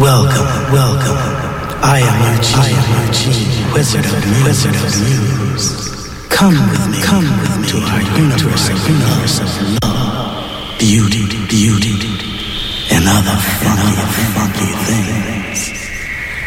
Welcome. I am Eugene, Wizard of Muse. Come with me to our universe of love, beauty.